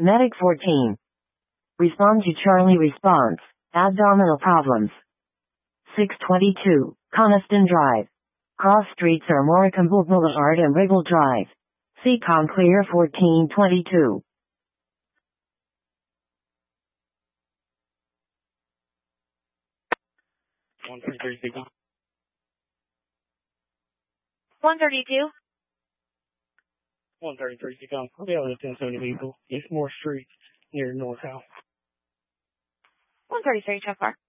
Medic 14. Respond to Charlie response. Abdominal problems. 622. Coniston Drive. Cross streets are Morecambe Boulevard and Wriggle Drive. Seacon Clear 1422. One 132. 133 Seacon. I'll be able to 1070 people. Eastmore Street near North House. 133, check car.